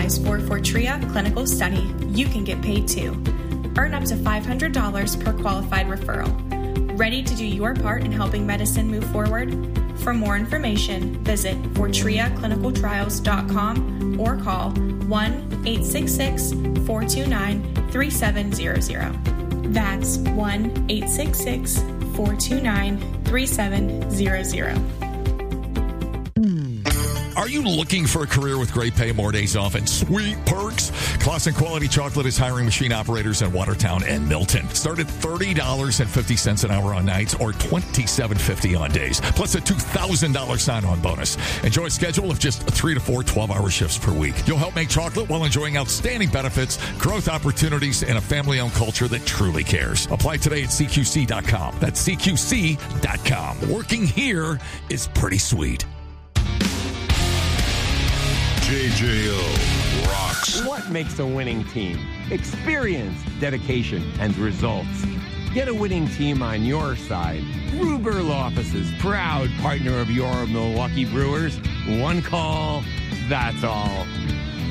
qualifies for Fortrea clinical study, you can get paid too. Earn up to $500 per qualified referral. Ready to do your part in helping medicine move forward? For more information, visit FortreaClinicalTrials.com or call 1-866-429-3700. That's 1-866-429-3700. Are you looking for a career with great pay, more days off, and sweet perks? Claussen Quality Chocolate is hiring machine operators in Watertown and Milton. Start at $30.50 an hour on nights or $27.50 on days, plus a $2,000 sign-on bonus. Enjoy a schedule of just 3 to 4 12-hour shifts per week. You'll help make chocolate while enjoying outstanding benefits, growth opportunities, and a family-owned culture that truly cares. Apply today at CQC.com. That's CQC.com. Working here is pretty sweet. JJO rocks. What makes a winning team? Experience, dedication, and results. Get a winning team on your side. Ruberl Offices, proud partner of your Milwaukee Brewers. One call, that's all.